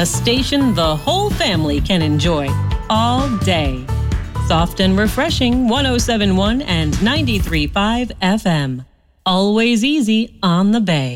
A station the whole family can enjoy all day. Soft and refreshing 107.1 and 93.5 FM. Always easy on the Bay.